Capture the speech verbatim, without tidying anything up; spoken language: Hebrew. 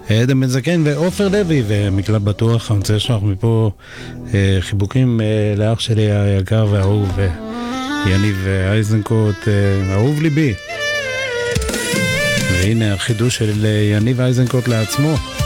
עדן בן זקן ועופר לוי ומקלט בטוח. אני רוצה לשלוח מפה אה, חיבוקים אה, לאח שלי היקר והאהוב אה, יניב אייזנקוט, אה, אהוב ליבי. והנה החידוש של יניב אייזנקוט לעצמו.